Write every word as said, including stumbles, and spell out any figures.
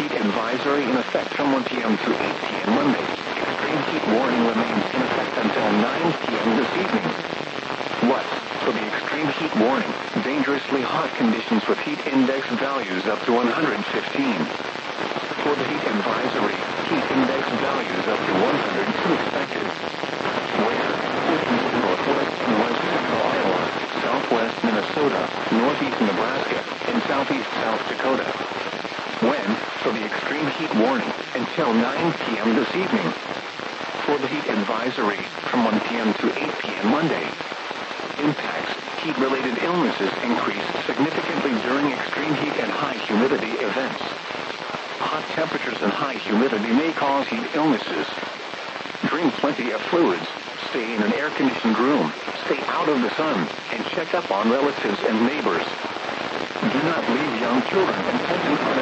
heat advisory in effect from one p.m. to eight p.m. Monday. Extreme heat warning remains in effect until nine p.m. this evening. What? For the extreme heat warning, dangerously hot conditions with heat index values up to one hundred fifteen. For the heat advisory, heat index values up to one hundred two expected. Where? Within the northwest and west central Iowa, southwest Minnesota, northeast Nebraska, and southeast South Dakota. When? For the extreme heat warning, until nine p.m. this evening. For the heat advisory, from one p.m. to eight p.m. Monday. Impacts. Heat-related illnesses increase significantly during extreme heat and high humidity events. Hot temperatures and high humidity may cause heat illnesses. Drink plenty of fluids. Stay in an air-conditioned room. Stay out of the sun, and check up on relatives and neighbors. Do not leave young children and pets in